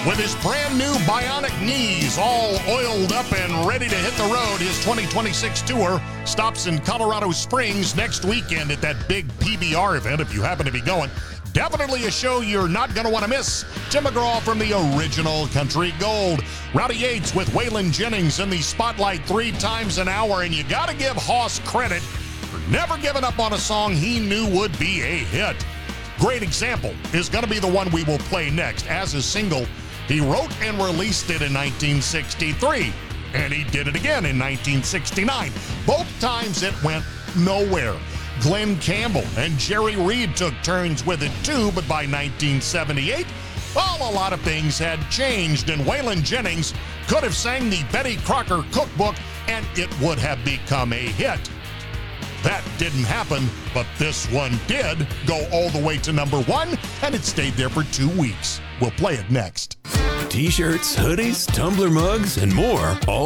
With his brand new bionic knees all oiled up and ready to hit the road, his 2026 tour stops in Colorado Springs next weekend at that big PBR event. If you happen to be going, definitely a show you're not going to want to miss. Tim McGraw from the original Country Gold. Rowdy Yates with Waylon Jennings in the spotlight 3 times an hour, and you got to give Hoss credit for never giving up on a song he knew would be a hit. Great example is going to be the one we will play next. As a single, he wrote and released it in 1963, and he did it again in 1969. Both times it went nowhere. Glenn Campbell and Jerry Reed took turns with it too, but by 1978, well, a lot of things had changed, and Waylon Jennings could have sang the Betty Crocker cookbook, and it would have become a hit. That didn't happen, but this one did go all the way to #1, and it stayed there for 2 weeks. We'll play it next. T-shirts, hoodies, tumbler mugs, and more, all